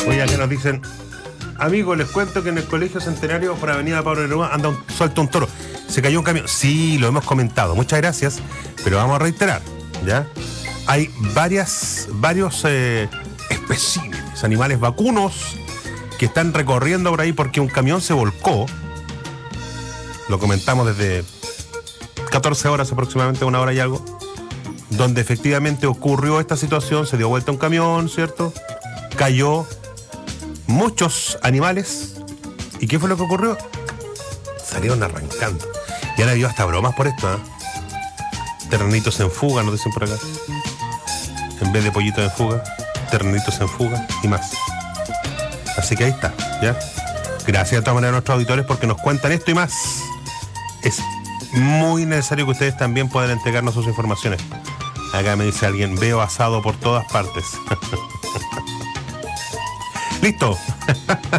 Oye, que nos dicen, amigos, les cuento que en el Colegio Centenario por Avenida Pablo Neruda anda suelto un toro. Se cayó un camión. Sí, lo hemos comentado. Muchas gracias, pero vamos a reiterar, ¿ya? Hay varios especímenes, animales vacunos que están recorriendo por ahí porque un camión se volcó. Lo comentamos desde 14 horas aproximadamente, 1 hora y algo, donde efectivamente ocurrió esta situación, se dio vuelta un camión, ¿cierto? Cayó muchos animales. ¿Y qué fue lo que ocurrió? Salieron arrancando. Y ahora habido hasta bromas por esto, ¿eh? Ternitos en fuga, nos dicen por acá. En vez de pollitos en fuga, ternitos en fuga y más. Así que ahí está, ¿ya? Gracias de todas maneras a nuestros auditores porque nos cuentan esto y más. Es muy necesario que ustedes también puedan entregarnos sus informaciones. Acá me dice alguien, veo asado por todas partes. Listo.